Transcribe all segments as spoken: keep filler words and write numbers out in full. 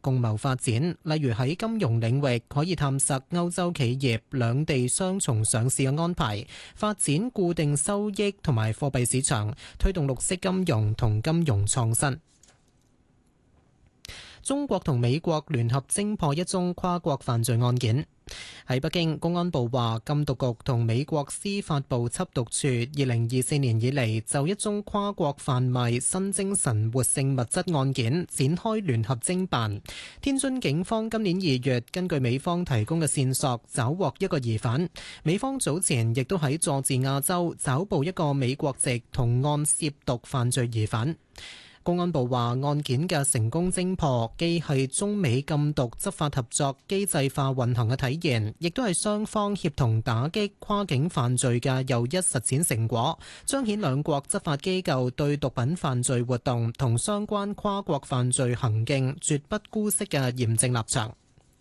共謀發展，例如喺金融領域可以探索歐洲企業兩地雙重上市嘅安排，發展固定收益同埋貨幣市場，推動綠色金融同金融創新。中國同美國聯合偵破一宗跨國犯罪案件。喺北京，公安部話禁毒局同美國司法部緝毒處二零二四年以嚟就一宗跨國販賣新精神活性物質案件展開聯合偵辦。天津警方今年二月根據美方提供嘅線索抓獲一個疑犯，美方早前亦都喺佐治亞州抓捕一個美國籍同案涉毒犯罪疑犯。公安部話案件嘅成功偵破，既係中美禁毒執法合作機制化運行嘅體現，亦都係雙方協同打擊跨境犯罪嘅又一實踐成果，彰顯兩國執法機構對毒品犯罪活動同相關跨國犯罪行徑絕不姑息嘅嚴正立場。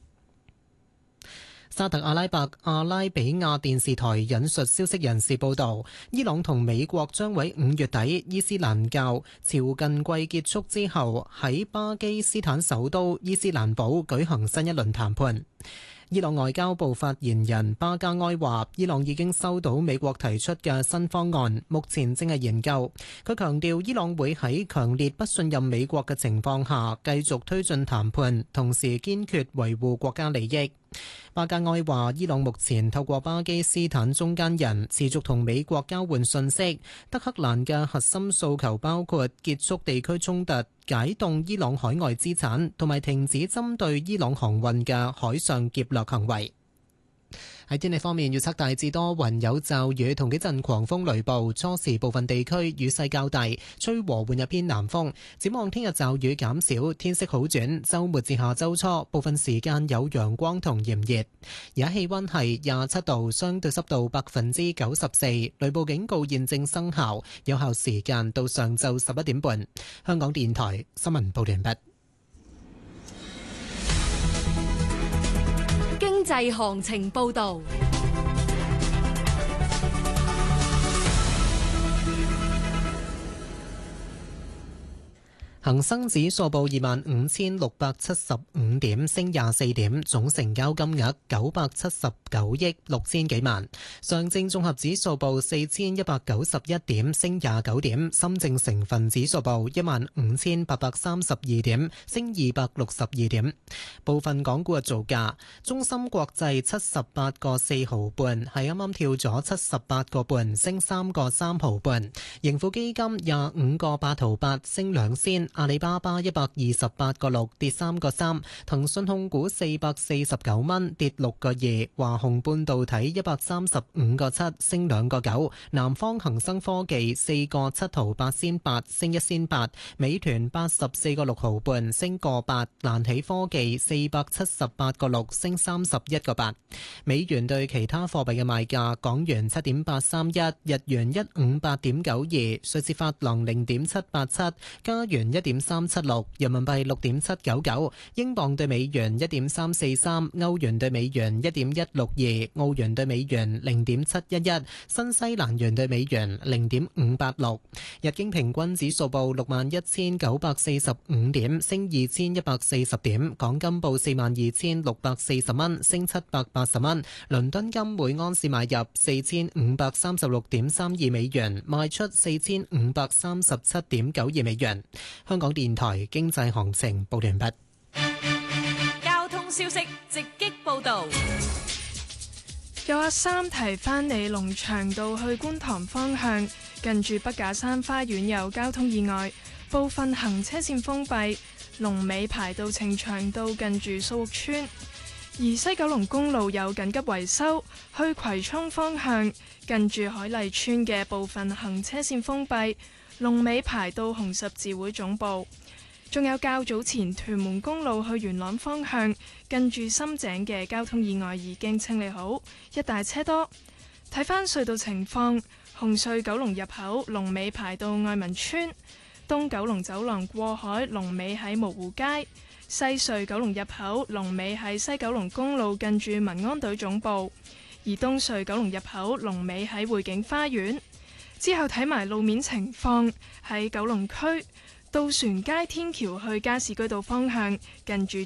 沙特阿拉伯阿拉比亞電視台引述消息人士報道，伊朗同美國將喺五月底伊斯蘭教朝覲季結束之後，喺巴基斯坦首都伊斯蘭堡舉行新一輪談判。伊朗外交部發言人巴加埃話，伊朗已經收到美國提出嘅新方案，目前正係研究。佢強調，伊朗會喺強烈不信任美國嘅情況下繼續推進談判，同時堅決維護國家利益。巴加埃話，伊朗目前透過巴基斯坦中間人持續同美國交換信息。德黑蘭嘅核心訴求包括結束地區衝突、解凍伊朗海外資產，同埋停止針對伊朗航運嘅海上劫掠行為。喺天氣方面，預測大致多雲有驟雨同幾陣狂風雷暴，初時部分地區雨勢較大，吹和緩一偏南風。展望聽日驟雨減少，天色好轉，週末至下週初部分時間有陽光同炎熱。而家氣溫係廿七度，相對濕度百分之九十四，雷暴警告現正生效，有效時間到上晝十一點半。香港電台新聞報道完畢。 經濟行情報道。恒生指數報二萬五千六百七十五點，升廿四點，總成交金額九百七十九億六千幾萬。上證綜合指數報四千一百九十一點，升廿九點。深證成分指數報一萬五千八百三十二點，升二百六十二點。部分港股嘅造價：中芯國際七十八個四毫半，係啱啱跳咗七十八個半，升三個三毫半。盈富基金廿五個八毫八，升兩仙。阿里巴巴一百二十八個六，跌三個三，騰訊控股四百四十九蚊，跌六個二，華虹半導體一百三十五個七，升兩個九，南方恒生科技四個七毫八仙八，升一仙八，美團八十四個六毫半，升個八，蘭起科技四百七十八個六，升三十一個八。美元對其他貨幣嘅賣價：港元七點八三一，日元一五八點九二，瑞士法郎零點七八七，加元一點三七六，人民幣六點七九九，英鎊對美元一點三四三，歐元對美元一點一六二，澳元對美元零點七一一，新西蘭元對美元零點五八六。日經平均指數報六萬一千九百四十五點，升二千一百四十點。港金報四萬二千六百四十蚊，升七百八十蚊。倫敦金每盎司買入四千五百三十六點三二美元，賣出四千五百三十七點九二美元。香港電台經濟行情報完畢。 交通消息直擊報道。 有阿三提翻你龍翔道去觀塘方向，近住筆架山花園有交通意外，部分行車線封閉，龍尾排到呈祥道近住蘇屋村。而西九龍公路有緊急維修，去葵涌方向近住海麗村嘅部分行車線封閉，龍尾排到紅十字會總部。仲有較早前屯門公路去元朗方向近住深井嘅交通意外已經清理好，一大車多。睇返隧道情況，紅隧九龍入口龍尾排到愛民村，東九龍走廊過海龍尾喺蕪湖街，西隧九龍入口龍尾喺西九龍公路近住民安隊總部，而東隧九龍入口龍尾喺匯景花園。之後睇埋路面情況，喺九龍區渡船街天橋去加士居道方向近住